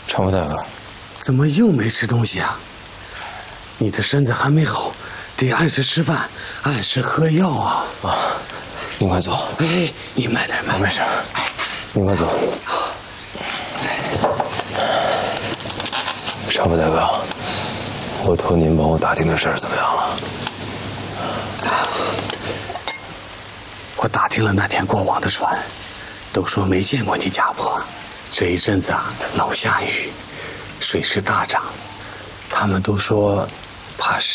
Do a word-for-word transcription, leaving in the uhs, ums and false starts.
常福大哥， 怎么又没吃东西啊？你这身子还没好，得按时吃饭，按时喝药啊！ 啊，您快走。 哎，你慢点，慢点。 没事。您快走。常福大哥，我托您帮我打听的事儿怎么样了？ 我打听了那天过往的船，都说没见过你家婆。这一阵子啊，老下雨，水势大涨，他们都说怕